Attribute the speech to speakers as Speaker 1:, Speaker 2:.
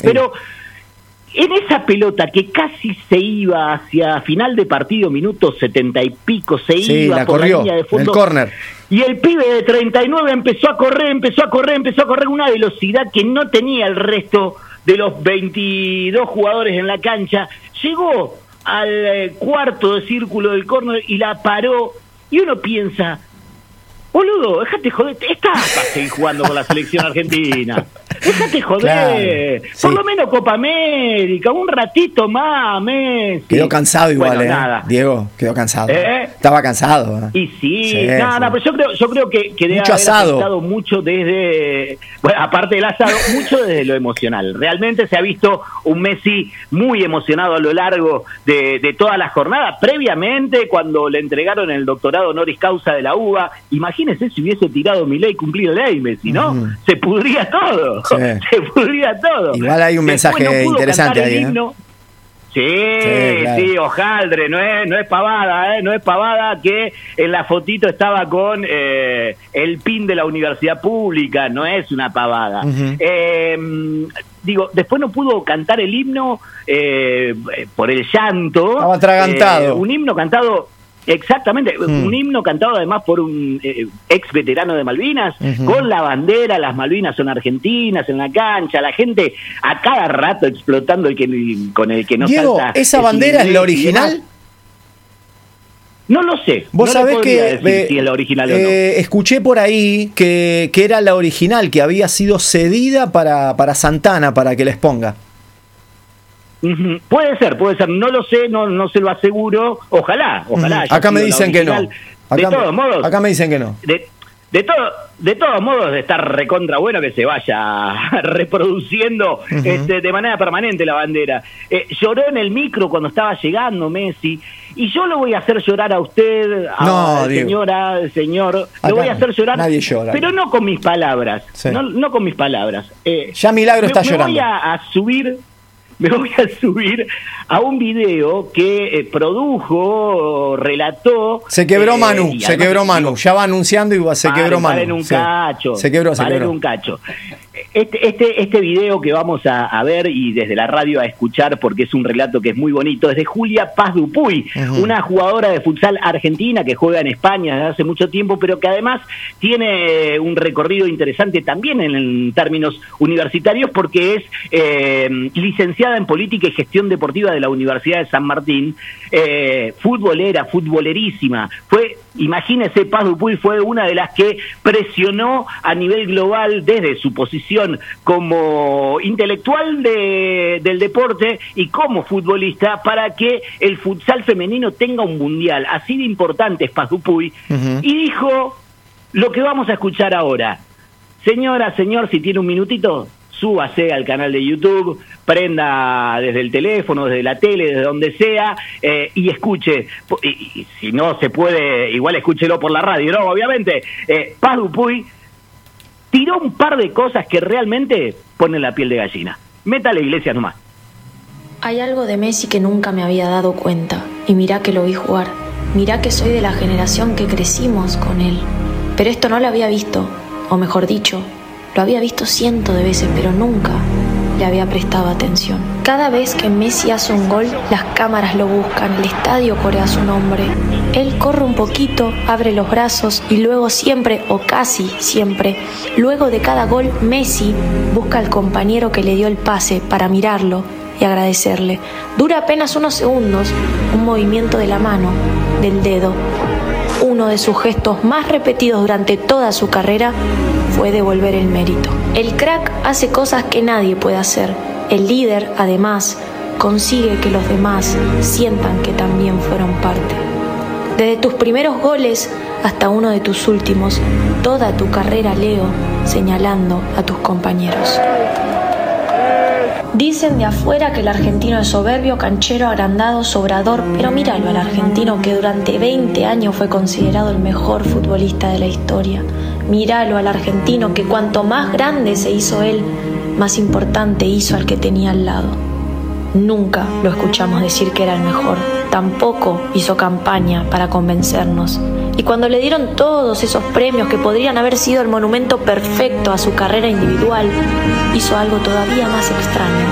Speaker 1: Pero en esa pelota que casi se iba hacia final de partido, minutos 70 y pico, se iba
Speaker 2: la
Speaker 1: por
Speaker 2: corrió,
Speaker 1: la línea de fondo.
Speaker 2: el córner.
Speaker 1: Y el pibe de 39 empezó a correr a una velocidad que no tenía el resto de los 22 jugadores en la cancha. Llegó al cuarto de círculo del córner y la paró. Y uno piensa, boludo, déjate joder, estás para seguir jugando con la selección argentina. Déjate joder. Claro, por lo menos Copa América, un ratito más, Messi.
Speaker 2: Quedó cansado igual,
Speaker 1: bueno, nada.
Speaker 2: Diego, quedó cansado. Estaba cansado.
Speaker 1: Y sí, nada, pero yo creo que debe haber afectado mucho desde, bueno, aparte del asado, mucho desde lo emocional. Realmente se ha visto un Messi muy emocionado a lo largo de toda la jornada. Previamente, cuando le entregaron el doctorado honoris causa de la UBA, imagínese si hubiese tirado Milei y cumplido la ley, Messi, ¿no? Se pudría todo. Sí. Se pudría todo.
Speaker 2: Igual hay un mensaje interesante ahí,
Speaker 1: Sí, hojaldre, no es pavada, no es pavada que en la fotito estaba con el pin de la universidad pública, no es una pavada. Digo, después no pudo cantar el himno por el llanto.
Speaker 2: Estaba atragantado.
Speaker 1: Un himno cantado... Exactamente, un himno cantado además por un ex veterano de Malvinas, con la bandera, las Malvinas son argentinas en la cancha, la gente a cada rato explotando con el que no
Speaker 2: Diego,
Speaker 1: salta.
Speaker 2: ¿esa bandera es la original?
Speaker 1: No lo sé.
Speaker 2: Vos sabés
Speaker 1: que si es la original o no.
Speaker 2: Escuché por ahí que era la original, que había sido cedida para Santana, para que les ponga.
Speaker 1: Puede ser, no lo sé, no se lo aseguro, ojalá.
Speaker 2: Acá me dicen que no.
Speaker 1: De todos modos.
Speaker 2: Acá me dicen que no.
Speaker 1: De todos modos, de estar recontra bueno que se vaya reproduciendo de manera permanente la bandera. Lloró en el micro cuando estaba llegando Messi, y yo lo voy a hacer llorar a usted, señora, señor, lo voy a hacer llorar,
Speaker 2: nadie llora,
Speaker 1: pero no con mis palabras, no con mis palabras.
Speaker 2: Ya Milagro está llorando.
Speaker 1: Me voy a subir a un video que produjo, relató...
Speaker 2: Se quebró Manu, ya va anunciando y se quebró Manu.
Speaker 1: Paren un cacho.
Speaker 2: Se quebró.
Speaker 1: Un cacho. Este video que vamos a ver y desde la radio a escuchar, porque es un relato que es muy bonito, es de Julia Paz Dupuy, una jugadora de futsal argentina que juega en España desde hace mucho tiempo, pero que además tiene un recorrido interesante también en términos universitarios, porque es licenciada en Política y Gestión Deportiva de la Universidad de San Martín, futbolerísima. Imagínese, Paz Dupuy fue una de las que presionó a nivel global desde su posición como intelectual del deporte y como futbolista para que el futsal femenino tenga un mundial. Así de importante es Paz Dupuy. Y dijo lo que vamos a escuchar ahora. Señora, señor, si tiene un minutito, súbase al canal de YouTube, prenda desde el teléfono, desde la tele, desde donde sea, y escuche. Y si no se puede, igual escúchelo por la radio, ¿no? Obviamente. Paz Dupuy tiró un par de cosas que realmente ponen la piel de gallina. Métale, Iglesias, nomás.
Speaker 3: Hay algo de Messi que nunca me había dado cuenta, y mirá que lo vi jugar. Mirá que soy de la generación que crecimos con él. Pero esto no lo había visto, o mejor dicho, lo había visto cientos de veces, pero nunca le había prestado atención. Cada vez que Messi hace un gol, las cámaras lo buscan, el estadio corea su nombre. Él corre un poquito, abre los brazos y luego siempre, o casi siempre, luego de cada gol, Messi busca al compañero que le dio el pase para mirarlo y agradecerle. Dura apenas unos segundos, un movimiento de la mano, del dedo. Uno de sus gestos más repetidos durante toda su carrera fue devolver el mérito. El crack hace cosas que nadie puede hacer. El líder, además, consigue que los demás sientan que también fueron parte. Desde tus primeros goles hasta uno de tus últimos, toda tu carrera, Leo, señalando a tus compañeros. Dicen de afuera que el argentino es soberbio, canchero, agrandado, sobrador, pero míralo al argentino que durante 20 años fue considerado el mejor futbolista de la historia. Míralo al argentino que cuanto más grande se hizo él, más importante hizo al que tenía al lado. Nunca lo escuchamos decir que era el mejor, tampoco hizo campaña para convencernos. Y cuando le dieron todos esos premios que podrían haber sido el monumento perfecto a su carrera individual, hizo algo todavía más extraño.